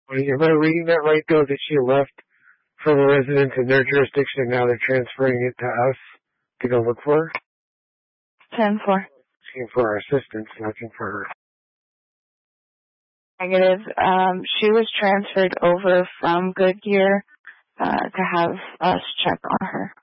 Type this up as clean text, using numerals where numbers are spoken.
Am I reading that right, though, that she left from a residence in their jurisdiction and now they're transferring it to us to go look for her? 10-4. Looking for our assistance, looking for her. Negative. She was transferred over from Goodyear to have us check on her.